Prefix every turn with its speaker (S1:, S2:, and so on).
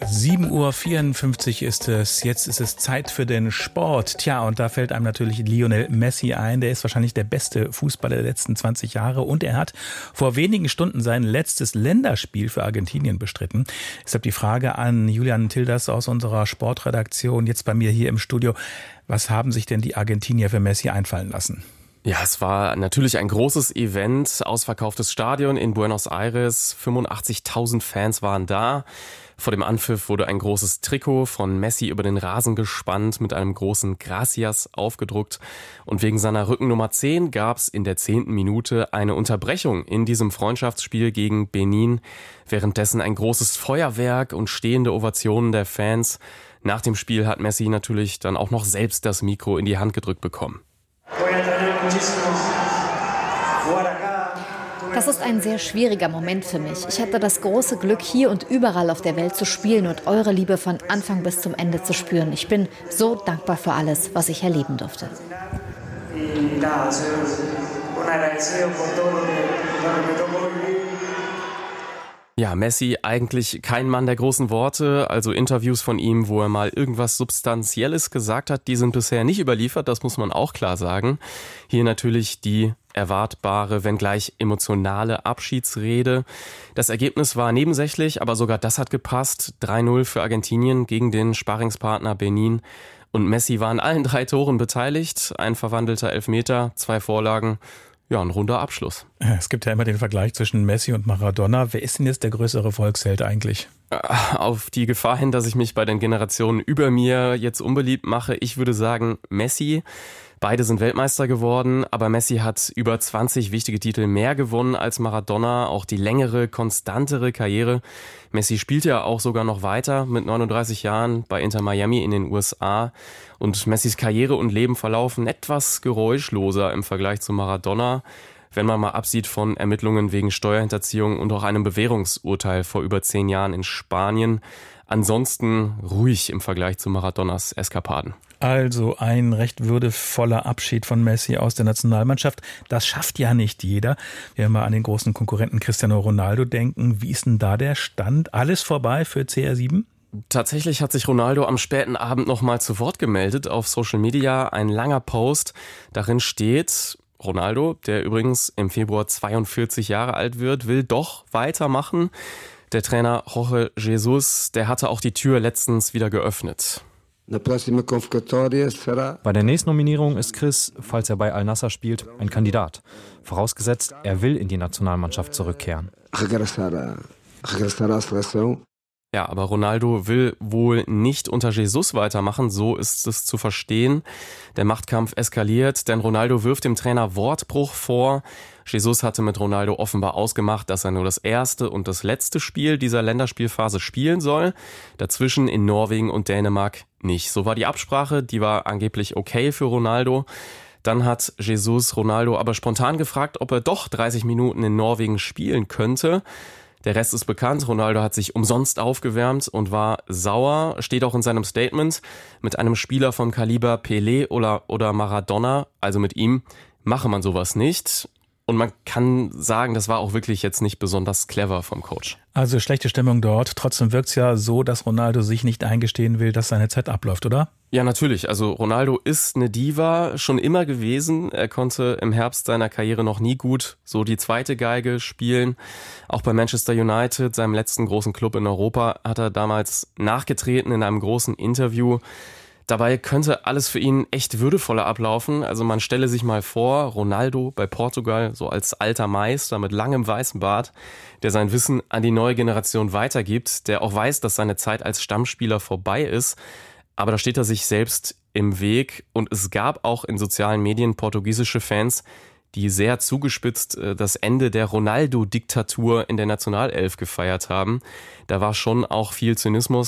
S1: 7:54 Uhr ist es. Jetzt ist es Zeit für den Sport. Tja, und da fällt einem natürlich Lionel Messi ein. Der ist wahrscheinlich der beste Fußballer der letzten 20 Jahre. Und er hat vor wenigen Stunden sein letztes Länderspiel für Argentinien bestritten. Deshalb die Frage an Julian Tilders aus unserer Sportredaktion, jetzt bei mir hier im Studio. Was haben sich denn die Argentinier für Messi einfallen lassen?
S2: Ja, es war natürlich ein großes Event, ausverkauftes Stadion in Buenos Aires, 85.000 Fans waren da. Vor dem Anpfiff wurde ein großes Trikot von Messi über den Rasen gespannt, mit einem großen Gracias aufgedruckt. Und wegen seiner Rückennummer 10 gab es in der 10. Minute eine Unterbrechung in diesem Freundschaftsspiel gegen Benin. Währenddessen ein großes Feuerwerk und stehende Ovationen der Fans. Nach dem Spiel hat Messi natürlich dann auch noch selbst das Mikro in die Hand gedrückt bekommen.
S3: Das ist ein sehr schwieriger Moment für mich. Ich hatte das große Glück, hier und überall auf der Welt zu spielen und eure Liebe von Anfang bis zum Ende zu spüren. Ich bin so dankbar für alles, was ich erleben durfte.
S2: Ja, Messi eigentlich kein Mann der großen Worte, also Interviews von ihm, wo er mal irgendwas Substanzielles gesagt hat, die sind bisher nicht überliefert, das muss man auch klar sagen. Hier natürlich die erwartbare, wenngleich emotionale Abschiedsrede. Das Ergebnis war nebensächlich, aber sogar das hat gepasst. 3-0 für Argentinien gegen den Sparringspartner Benin. Und Messi war an allen 3 Toren beteiligt, ein verwandelter Elfmeter, 2 Vorlagen. Ja, ein runder Abschluss.
S1: Es gibt ja immer den Vergleich zwischen Messi und Maradona. Wer ist denn jetzt der größere Volksheld eigentlich?
S2: Auf die Gefahr hin, dass ich mich bei den Generationen über mir jetzt unbeliebt mache, ich würde sagen Messi. Beide sind Weltmeister geworden, aber Messi hat über 20 wichtige Titel mehr gewonnen als Maradona, auch die längere, konstantere Karriere. Messi spielt ja auch sogar noch weiter mit 39 Jahren bei Inter Miami in den USA. Und Messis Karriere und Leben verlaufen etwas geräuschloser im Vergleich zu Maradona, wenn man mal absieht von Ermittlungen wegen Steuerhinterziehung und auch einem Bewährungsurteil vor über 10 Jahren in Spanien. Ansonsten ruhig im Vergleich zu Maradonas Eskapaden.
S1: Also ein recht würdevoller Abschied von Messi aus der Nationalmannschaft. Das schafft ja nicht jeder. Wenn wir mal an den großen Konkurrenten Cristiano Ronaldo denken, wie ist denn da der Stand? Alles vorbei für CR7?
S2: Tatsächlich hat sich Ronaldo am späten Abend nochmal zu Wort gemeldet auf Social Media. Ein langer Post. Darin steht: Ronaldo, der übrigens im Februar 42 Jahre alt wird, will doch weitermachen. Der Trainer Jorge Jesus, der hatte auch die Tür letztens wieder geöffnet.
S4: Bei der nächsten Nominierung ist Chris, falls er bei Al-Nassr spielt, ein Kandidat. Vorausgesetzt, er will in die Nationalmannschaft zurückkehren.
S2: Ja, aber Ronaldo will wohl nicht unter Jesus weitermachen, so ist es zu verstehen. Der Machtkampf eskaliert, denn Ronaldo wirft dem Trainer Wortbruch vor. Jesus hatte mit Ronaldo offenbar ausgemacht, dass er nur das erste und das letzte Spiel dieser Länderspielphase spielen soll. Dazwischen in Norwegen und Dänemark nicht. So war die Absprache, die war angeblich okay für Ronaldo. Dann hat Jesus Ronaldo aber spontan gefragt, ob er doch 30 Minuten in Norwegen spielen könnte. Der Rest ist bekannt. Ronaldo hat sich umsonst aufgewärmt und war sauer. Steht auch in seinem Statement: Mit einem Spieler vom Kaliber Pelé oder Maradona, also mit ihm, mache man sowas nicht. Und man kann sagen, das war auch wirklich jetzt nicht besonders clever vom Coach.
S1: Also schlechte Stimmung dort. Trotzdem wirkt es ja so, dass Ronaldo sich nicht eingestehen will, dass seine Zeit abläuft, oder?
S2: Ja, natürlich. Also Ronaldo ist eine Diva, schon immer gewesen. Er konnte im Herbst seiner Karriere noch nie gut so die zweite Geige spielen. Auch bei Manchester United, seinem letzten großen Club in Europa, hat er damals nachgetreten in einem großen Interview. Dabei könnte alles für ihn echt würdevoller ablaufen. Also man stelle sich mal vor, Ronaldo bei Portugal, so als alter Meister mit langem weißen Bart, der sein Wissen an die neue Generation weitergibt, der auch weiß, dass seine Zeit als Stammspieler vorbei ist. Aber da steht er sich selbst im Weg. Und es gab auch in sozialen Medien portugiesische Fans, die sehr zugespitzt das Ende der Ronaldo-Diktatur in der Nationalelf gefeiert haben. Da war schon auch viel Zynismus